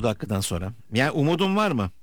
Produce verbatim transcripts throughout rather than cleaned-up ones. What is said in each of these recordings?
dakikadan sonra? Yani umudun var mı?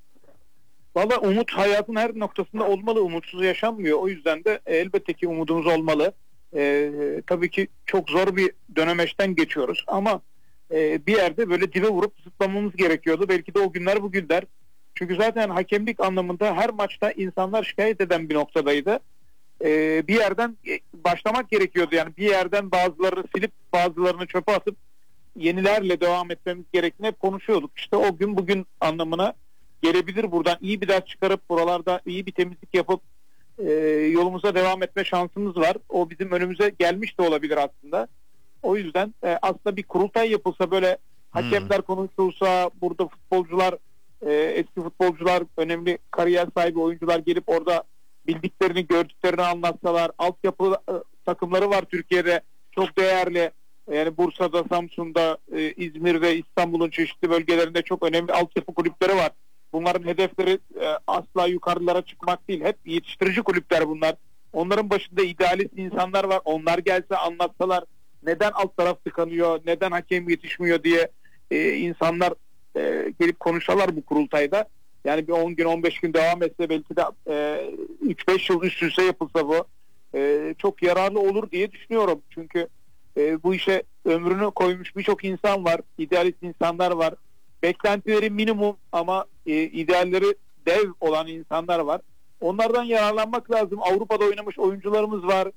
Valla umut hayatın her noktasında olmalı. Umutsuz yaşanmıyor. O yüzden de elbette ki umudumuz olmalı. Ee, tabii ki çok zor bir dönemeçten geçiyoruz. Ama e, bir yerde böyle dibe vurup zıplamamız gerekiyordu. Belki de o günler bugünler. Çünkü zaten hakemlik anlamında her maçta insanlar şikayet eden bir noktadaydı. Ee, bir yerden başlamak gerekiyordu. Yani bir yerden bazılarını silip bazılarını çöpe atıp yenilerle devam etmemiz gerektiğini hep konuşuyorduk. İşte o gün bugün anlamına gelebilir. Buradan iyi bir ders çıkarıp buralarda iyi bir temizlik yapıp e, yolumuza devam etme şansımız var. O bizim önümüze gelmiş de olabilir aslında. O yüzden e, aslında bir kurultay yapılsa, böyle hakemler hmm. konuşulsa, burada futbolcular, e, eski futbolcular, önemli kariyer sahibi oyuncular gelip orada bildiklerini, gördüklerini anlatsalar. Altyapı e, takımları var Türkiye'de çok değerli. Yani Bursa'da, Samsun'da, e, İzmir'de, İstanbul'un çeşitli bölgelerinde çok önemli altyapı kulüpleri var. Bunların hedefleri e, asla yukarılara çıkmak değil. Hep yetiştirici kulüpler bunlar. Onların başında idealist insanlar var. Onlar gelse anlatsalar neden alt taraf tıkanıyor, neden hakem yetişmiyor diye e, insanlar e, gelip konuşsalar bu kurultayda. Yani bir on gün on beş gün devam etse, belki de e, üç beş yıl üst üste yapılsa bu e, çok yararlı olur diye düşünüyorum. Çünkü e, bu işe ömrünü koymuş birçok insan var. İdealist insanlar var. Beklentileri minimum ama e, idealleri dev olan insanlar var. Onlardan yararlanmak lazım. Avrupa'da oynamış oyuncularımız var.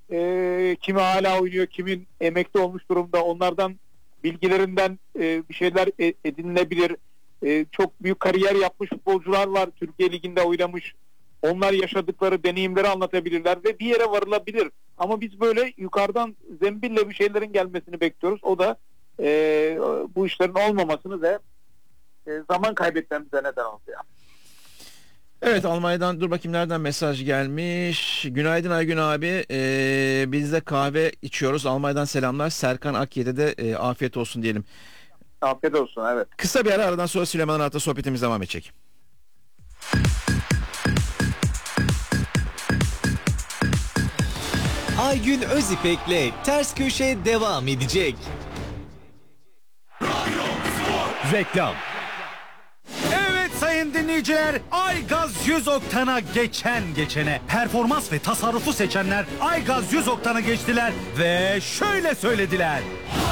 E, kimi hala oynuyor, kimin emekli olmuş durumda. Onlardan, bilgilerinden e, bir şeyler edinilebilir. E, çok büyük kariyer yapmış futbolcular var. Türkiye Ligi'nde oynamış. Onlar yaşadıkları deneyimleri anlatabilirler ve bir yere varılabilir. Ama biz böyle yukarıdan zembille bir şeylerin gelmesini bekliyoruz. O da e, bu işlerin olmamasını ve e, zaman kaybetmemize neden oluyor. Evet, Almanya'dan dur bakayım nereden mesaj gelmiş. Günaydın Aygün abi. Ee, biz de kahve içiyoruz. Almanya'dan selamlar. Serkan Akyed'e de e, afiyet olsun diyelim. Afiyet olsun, evet. Kısa bir ara, aradan sonra Süleyman Anat'la sohbetimiz devam edecek. Aygün Özipek'le Ters Köşe devam edecek. Reklam. Evet sayın dinleyiciler, Aygaz yüz oktana geçen geçene, performans ve tasarrufu seçenler Aygaz yüz oktana geçtiler ve şöyle söylediler: